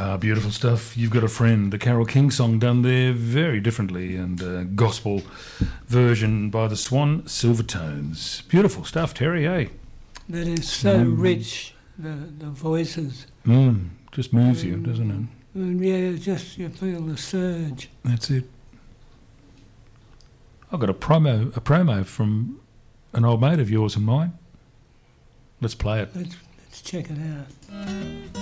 Beautiful stuff. You've Got a Friend, the Carole King song done there very differently, and a gospel version by the Swan Silvertones. Beautiful stuff, Terry, eh? That is so rich, the voices. Just moves you, doesn't it? And yeah, just you feel the surge. That's it. I've got a promo from an old mate of yours and mine. Let's play it. Let's check it out.